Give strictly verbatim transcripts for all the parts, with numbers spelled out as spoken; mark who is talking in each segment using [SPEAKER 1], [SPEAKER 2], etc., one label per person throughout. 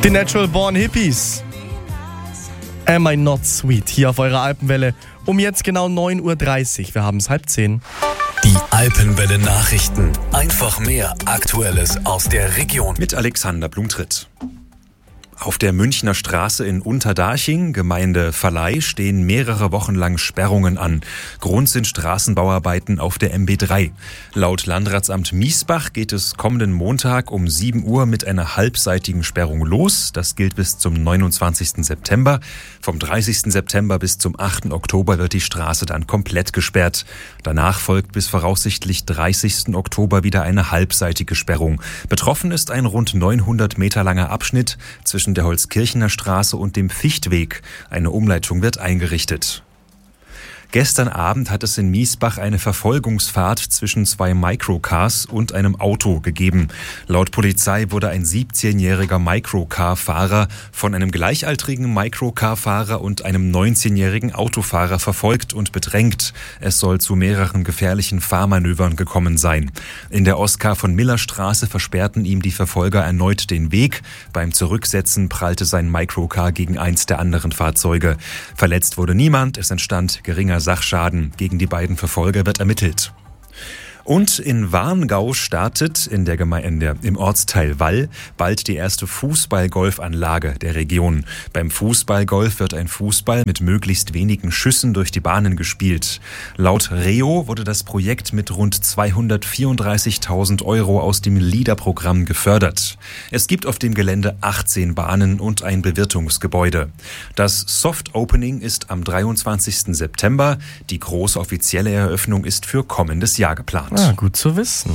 [SPEAKER 1] Die Natural Born Hippies. Am I Not Sweet? Hier auf eurer Alpenwelle um jetzt genau neun Uhr dreißig. Wir haben es halb zehn.
[SPEAKER 2] Die Alpenwelle Nachrichten. Einfach mehr Aktuelles aus der Region.
[SPEAKER 3] Mit Alexander Blumtritt. Auf der Münchner Straße in Unterdarching, Gemeinde Verleih, stehen mehrere Wochen lang Sperrungen an. Grund sind Straßenbauarbeiten auf der M B drei. Laut Landratsamt Miesbach geht es kommenden Montag um sieben Uhr mit einer halbseitigen Sperrung los. Das gilt bis zum neunundzwanzigsten September. Vom dreißigsten September bis zum achten Oktober wird die Straße dann komplett gesperrt. Danach folgt bis voraussichtlich dreißigsten Oktober wieder eine halbseitige Sperrung. Betroffen ist ein rund neunhundert Meter langer Abschnitt zwischen der Holzkirchener Straße und dem Fichtweg. Eine Umleitung wird eingerichtet. Gestern Abend hat es in Miesbach eine Verfolgungsfahrt zwischen zwei Microcars und einem Auto gegeben. Laut Polizei wurde ein siebzehnjähriger Microcar-Fahrer von einem gleichaltrigen Microcar-Fahrer und einem neunzehnjährigen Autofahrer verfolgt und bedrängt. Es soll zu mehreren gefährlichen Fahrmanövern gekommen sein. In der Oskar von Miller Straße versperrten ihm die Verfolger erneut den Weg. Beim Zurücksetzen prallte sein Microcar gegen eins der anderen Fahrzeuge. Verletzt wurde niemand, es entstand geringer Sachschaden. Gegen die beiden Verfolger wird ermittelt. Und in Warngau startet in der Gemeinde, im Ortsteil Wall bald die erste Fußball-Golfanlage der Region. Beim Fußballgolf wird ein Fußball mit möglichst wenigen Schüssen durch die Bahnen gespielt. Laut Reo wurde das Projekt mit rund zweihundertvierunddreißigtausend Euro aus dem LEADER-Programm gefördert. Es gibt auf dem Gelände achtzehn Bahnen und ein Bewirtungsgebäude. Das Soft-Opening ist am dreiundzwanzigsten September. Die große offizielle Eröffnung ist für kommendes Jahr geplant.
[SPEAKER 1] Ah, gut zu wissen.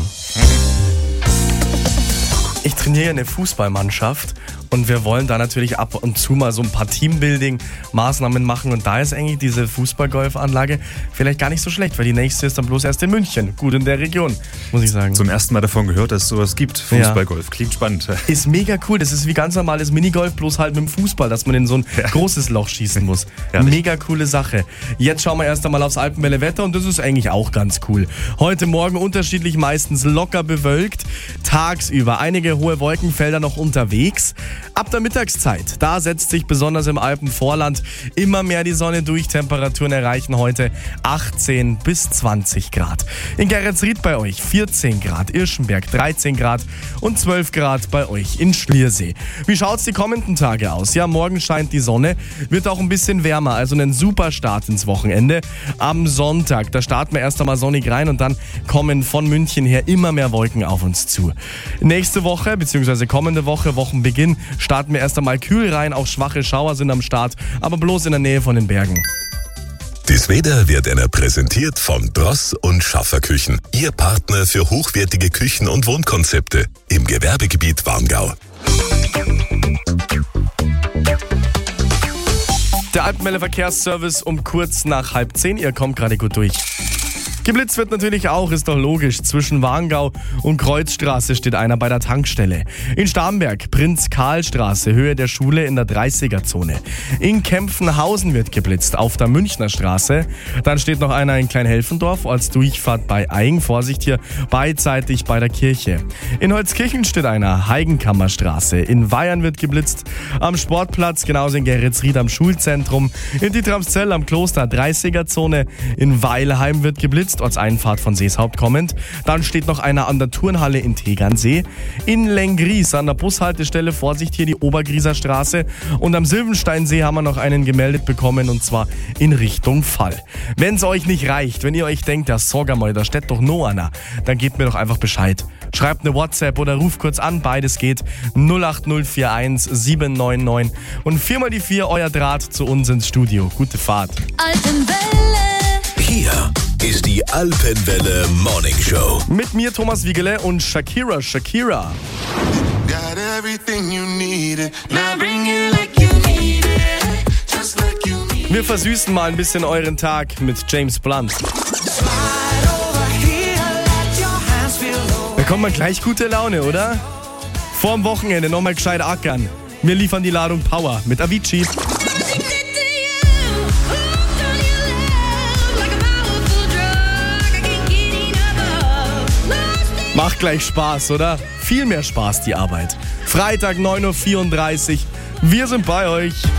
[SPEAKER 1] Ich trainiere eine Fußballmannschaft und wir wollen da natürlich ab und zu mal so ein paar Teambuilding-Maßnahmen machen. Und da ist eigentlich diese Fußballgolfanlage vielleicht gar nicht so schlecht, weil die nächste ist dann bloß erst in München. Gut in der Region, muss ich sagen.
[SPEAKER 3] Zum ersten Mal davon gehört, dass es sowas gibt. Fußballgolf. Ja. Klingt spannend.
[SPEAKER 1] Ist mega cool. Das ist wie ganz normales Minigolf, bloß halt mit dem Fußball, dass man in so ein ja. großes Loch schießen muss. Ja, mega coole Sache. Jetzt schauen wir erst einmal aufs Alpenwelle-Wetter und das ist eigentlich auch ganz cool. Heute Morgen unterschiedlich, meistens locker bewölkt. Tagsüber einige hohe Wolkenfelder noch unterwegs. Ab der Mittagszeit, da setzt sich besonders im Alpenvorland immer mehr die Sonne durch. Temperaturen erreichen heute achtzehn bis zwanzig Grad. In Geretsried bei euch vierzehn Grad, Irschenberg dreizehn Grad und zwölf Grad bei euch in Schliersee. Wie schaut's die kommenden Tage aus? Ja, morgen scheint die Sonne, wird auch ein bisschen wärmer, also ein super Start ins Wochenende. Am Sonntag, da starten wir erst einmal sonnig rein und dann kommen von München her immer mehr Wolken auf uns zu. Nächste Woche, beziehungsweise kommende Woche, Wochenbeginn, starten wir erst einmal kühl rein, auch schwache Schauer sind am Start, aber bloß in der Nähe von den Bergen.
[SPEAKER 4] Das Wetter wird Ihnen präsentiert von Dross und Schaffer Küchen. Ihr Partner für hochwertige Küchen- und Wohnkonzepte im Gewerbegebiet Warngau.
[SPEAKER 1] Der Alpenwelle Verkehrsservice um kurz nach halb zehn. Ihr kommt gerade gut durch. Geblitzt wird natürlich auch, ist doch logisch. Zwischen Warngau und Kreuzstraße steht einer bei der Tankstelle. In Starnberg, Prinz-Karl-Straße, Höhe der Schule in der dreißiger-Zone. In Kempfenhausen wird geblitzt, auf der Münchner Straße. Dann steht noch einer in Kleinhelfendorf als Durchfahrt bei Aing. Vorsicht hier, beidseitig bei der Kirche. In Holzkirchen steht einer, Heigenkammerstraße. In Weyern wird geblitzt, am Sportplatz, genauso in Geretsried am Schulzentrum. In Dietramszell am Kloster, dreißiger-Zone. In Weilheim wird geblitzt, Ortseinfahrt von Seeshaupt kommend. Dann steht noch einer an der Turnhalle in Tegernsee. In Lengries an der Bushaltestelle, Vorsicht hier die Obergrieser Straße. Und am Silbensteinsee haben wir noch einen gemeldet bekommen und zwar in Richtung Fall. Wenn es euch nicht reicht, wenn ihr euch denkt, ja sag mal, da steht doch noch einer, dann gebt mir doch einfach Bescheid. Schreibt eine WhatsApp oder ruft kurz an, beides geht. null acht null vier eins sieben neun neun und viermal die vier, euer Draht zu uns ins Studio. Gute Fahrt.
[SPEAKER 2] Alpenwelle. Hier ist die Alpenwelle Morning Show.
[SPEAKER 1] Mit mir Thomas Wiegele und Shakira Shakira. Wir versüßen mal ein bisschen euren Tag mit James Blunt. Da kommt mal gleich gute Laune, oder? Vorm Wochenende nochmal gescheit ackern. Wir liefern die Ladung Power mit Avicii. Macht gleich Spaß, oder? Viel mehr Spaß, die Arbeit. Freitag neun Uhr vierunddreißig. Wir sind bei euch.